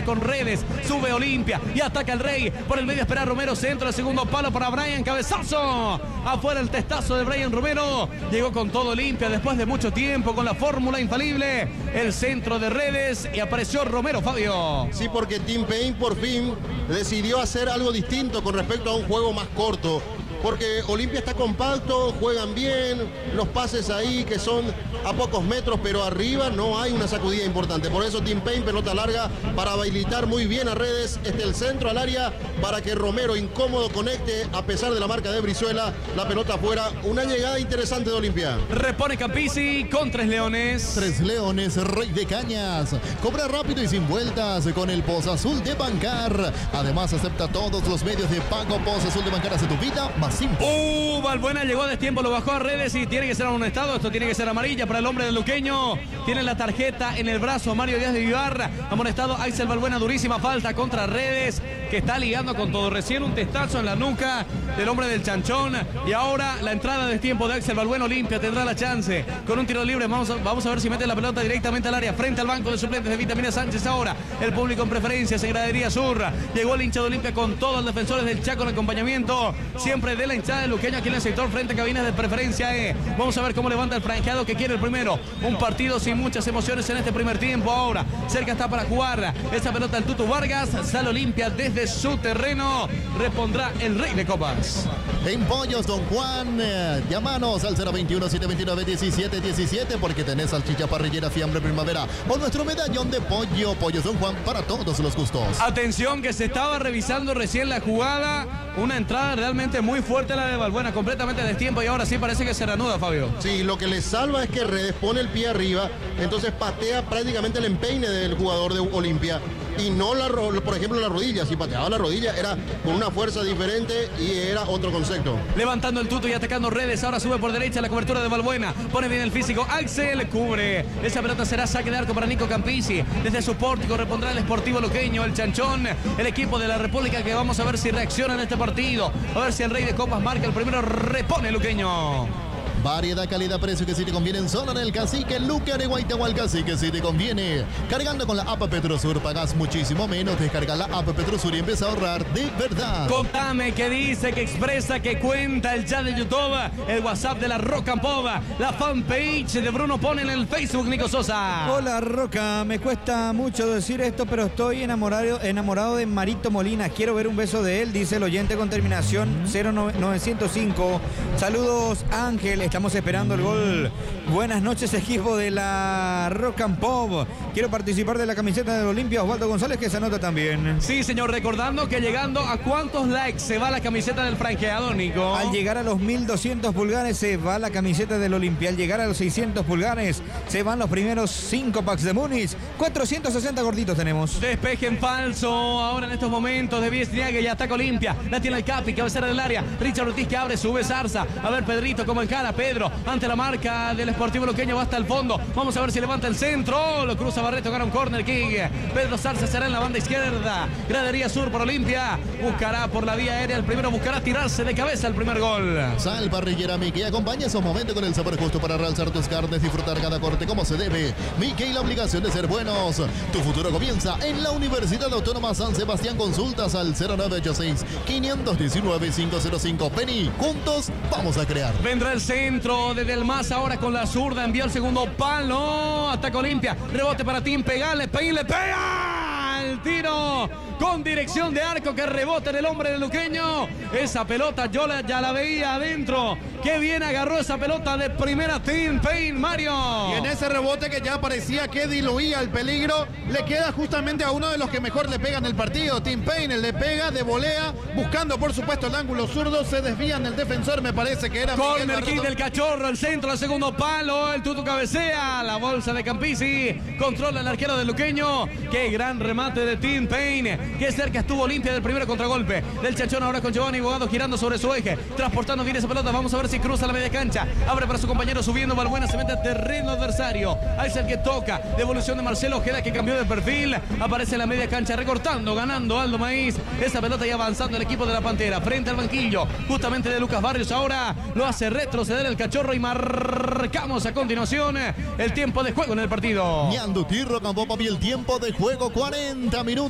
con Redes. Sube Olimpia y ataca el Rey. Por el medio espera Romero. Centro al segundo palo para Brian. Cabezazo. Afuera el testazo de Brian Romero. Llegó con todo Olimpia después de mucho tiempo con la fórmula infalible. El centro de Redes y apareció Romero, Fabio. Sí, porque Tim Paine por fin decidió hacer algo distinto con respecto a un juego más corto. Porque Olimpia está compacto, juegan bien, los pases ahí que son a pocos metros, pero arriba no hay una sacudida importante. Por eso Tim Paine, pelota larga para habilitar muy bien a Redes, el centro al área para que Romero incómodo conecte a pesar de la marca de Brizuela, la pelota afuera. Una llegada interesante de Olimpia. Repone Campisi con Tres Leones. Tres Leones, Rey de Cañas. Cobra rápido y sin vueltas con el Pozo Azul de Bancar. Además acepta todos los medios de pago. Pozo Azul de Bancar hace tu vida más simple. Balbuena llegó a destiempo, lo bajó a Redes y tiene que ser amonestado. Esto tiene que ser amarilla para el hombre del luqueño. Tiene la tarjeta en el brazo Mario Díaz de Vivar. Amonestado Axel Balbuena, durísima falta contra Redes, que está ligando con todo. Recién un testazo en la nuca del hombre del Chanchón. Y ahora la entrada de tiempo de Axel Balbuena. Olimpia tendrá la chance con un tiro libre. Vamos a ver si mete la pelota directamente al área, frente al banco de suplentes de Vitamina Sánchez. Ahora el público en preferencia en gradería sur. Llegó el hincha de Olimpia con todos los defensores del Chaco en acompañamiento siempre de la hinchada del luqueño aquí en el sector frente a cabinas de preferencia. Vamos a ver cómo levanta el franjeado que quiere el primero. Un partido sin muchas emociones en este primer tiempo. Ahora cerca está para jugar esa pelota el Tutu Vargas. Sale Olimpia desde su terreno. Repondrá el Rey de Copas. En Pollos Don Juan, llámanos al 021-729-1717 porque tenés salchicha parrillera, fiambre primavera o nuestro medallón de pollo. Pollos Don Juan para todos los gustos. Atención que se estaba revisando recién la jugada. Una entrada realmente muy fuerte la de Balbuena, completamente a destiempo y ahora sí parece que se reanuda, Fabio. Sí, lo que le salva es que Redes pone el pie arriba, entonces patea prácticamente el empeine del jugador de Olimpia. Y no, por ejemplo, la rodilla. Si pateaba la rodilla era con una fuerza diferente y era otro concepto. Levantando el Tuto y atacando Redes. Ahora sube por derecha la cobertura de Balbuena. Pone bien el físico. Axel cubre. Esa pelota será saque de arco para Nico Campisi. Desde su pórtico repondrá el Sportivo Luqueño, el Chanchón, el equipo de la República, que vamos a ver si reacciona en este partido. A ver si el Rey de Copas marca el primero. Repone Luqueño. Variedad, calidad, precio que si te conviene en zona en el Cacique, Luque, Areguaitahual, Cacique si te conviene. Cargando con la app Petrosur pagas muchísimo menos. Descarga la app Petrosur y empieza a ahorrar de verdad. Contame qué dice, qué expresa, qué cuenta el chat de YouTube, el WhatsApp de la Rock and Pop, la fanpage de Bruno Pone en el Facebook, Nico Sosa. Hola Roca, me cuesta mucho decir esto, pero estoy enamorado de Marito Molina. Quiero ver un beso de él, dice el oyente con terminación 0905. Saludos Ángel. Estamos esperando el gol. Buenas noches, equipo de la Rock and Pop. Quiero participar de la camiseta de Olimpia. Osvaldo González, que se anota también. Sí, señor, recordando que llegando a cuántos likes se va la camiseta del franqueado, Nico. Al llegar a los 1200 pulgares se va la camiseta del Olimpia. Al llegar a los 600 pulgares se van los primeros 5 packs de Múnich. 460 gorditos tenemos. Despeje en falso. Ahora en estos momentos de Biesniaga y ataca Olimpia. La tiene el Capi, cabecera del área. Richard Ortiz que abre, sube Zarza. A ver Pedrito como encara. Pedro ante la marca del Sportivo Luqueño va hasta el fondo. Vamos a ver si levanta el centro. Lo cruza Barreto, gana un corner kick. Pedro Zarza será en la banda izquierda. Gradería sur por Olimpia. Buscará por la vía aérea. El primero buscará tirarse de cabeza el primer gol. Sal parrillera Mickey. Acompaña esos momentos con el sabor justo para realzar tus carnes, disfrutar cada corte como se debe. Mickey, la obligación de ser buenos. Tu futuro comienza en la Universidad Autónoma San Sebastián. Consultas al 0986-519-505. Penny, juntos vamos a crear. Vendrá el centro de Del Mas ahora con la zurda. Envió el segundo palo. Ataca Olimpia. Rebote para Tim. Pegale. Le pega. El tiro con dirección de arco que rebota en el hombre del luqueño. Esa pelota yo ya la veía adentro. Qué bien agarró esa pelota de primera Tim Paine, Mario. Y en ese rebote que ya parecía que diluía el peligro, le queda justamente a uno de los que mejor le pegan el partido. Tim Paine le pega de volea, buscando por supuesto el ángulo zurdo. Se desvían el defensor, me parece que era corner kick del Cachorro, el centro, el segundo palo. El Tutu cabecea, la bolsa de Campisi. Controla el arquero del luqueño. Qué gran remate de Tim Paine. Qué cerca estuvo Olimpia del primero contragolpe del Chanchón. Ahora con Giovanni Bogado girando sobre su eje, transportando bien esa pelota. Vamos a ver si cruza la media cancha. Abre para su compañero subiendo. Balbuena se mete a terreno adversario. Ahí es el que toca. Devolución de Marcelo Ojeda que cambió de perfil. Aparece en la media cancha recortando, ganando Aldo Maíz. Esa pelota y avanzando el equipo de la Pantera frente al banquillo justamente de Lucas Barrios. Ahora lo hace retroceder el Cachorro y marcamos a continuación el tiempo de juego en el partido. Ñanduti, Rock and Pop, y el tiempo de juego 40 minutos.